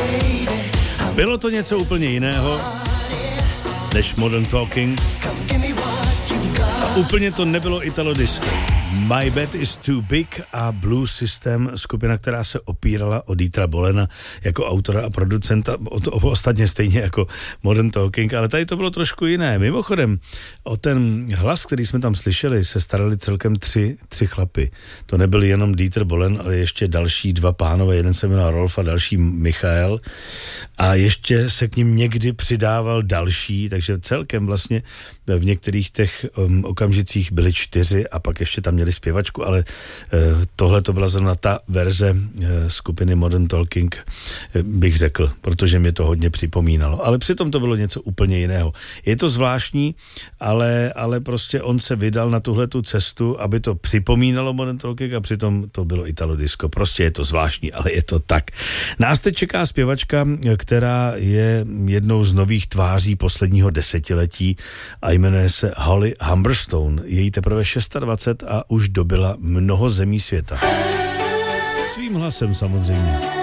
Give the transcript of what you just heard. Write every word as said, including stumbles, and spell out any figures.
Bylo to něco úplně jiného než Modern Talking a úplně to nebylo Italo disco. My Bed is Too Big a Blue System, skupina, která se opírala o Dietra Bohlena jako autora a producenta, o to, o ostatně stejně jako Modern Talking, ale tady to bylo trošku jiné. Mimochodem, o ten hlas, který jsme tam slyšeli, se starali celkem tři, tři chlapy. To nebyl jenom Dieter Bohlen, ale ještě další dva pánové, jeden se jmenoval Rolf a další Michael a ještě se k ním někdy přidával další, takže celkem vlastně v některých těch um, okamžicích byly čtyři a pak ještě tam měli zpěvačku, ale uh, tohle to byla zrovna ta verze uh, skupiny Modern Talking, uh, bych řekl, protože mě to hodně připomínalo. Ale přitom to bylo něco úplně jiného. Je to zvláštní, ale, ale prostě on se vydal na tuhletu cestu, aby to připomínalo Modern Talking a přitom to bylo Italo disco. Prostě je to zvláštní, ale je to tak. Nás teď čeká zpěvačka, která je jednou z nových tváří posledního desetiletí a jmenuje se Holly Humberstone. Je jí teprve dvacet šest a už dobyla mnoho zemí světa. Svým hlasem samozřejmě.